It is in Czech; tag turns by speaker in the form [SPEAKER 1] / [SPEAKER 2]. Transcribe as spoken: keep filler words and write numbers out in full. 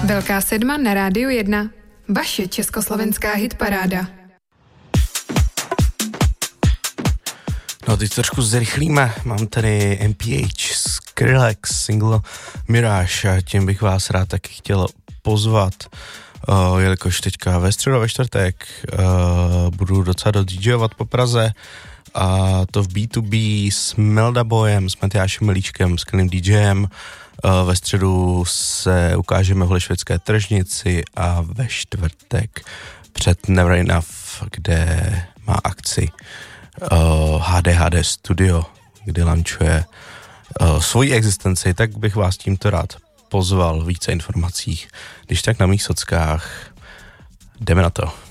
[SPEAKER 1] Velká sedma na Rádiu jedna. Vaše československá hitparáda.
[SPEAKER 2] No teď trošku zrychlíme. Mám tady M P H, Skrillex, single Mirage a tím bych vás rád taky chtěl pozvat, uh, jelikož teďka ve středu a ve čtvrtek uh, budu docela dodíjovat po Praze a to v B dva B s Melda Boyem, s Matyášem Milíčkem, skvělým DJem. Uh, ve středu se ukážeme v Holešvědské tržnici a ve čtvrtek před Never Enough, kde má akci uh, H D H D Studio, kdy lančuje uh, svoji existenci, tak bych vás tímto rád pozval. Více informací, když tak na mých sockách. Jdeme na to.